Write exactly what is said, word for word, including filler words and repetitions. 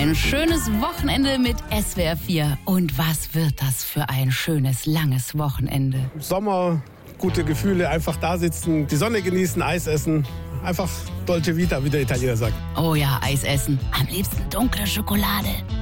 Ein schönes Wochenende mit S W R vier. Und was wird das für ein schönes, langes Wochenende? Sommer, gute Gefühle, einfach da sitzen, die Sonne genießen, Eis essen. Einfach Dolce Vita, wie der Italiener sagt. Oh ja, Eis essen. Am liebsten dunkle Schokolade.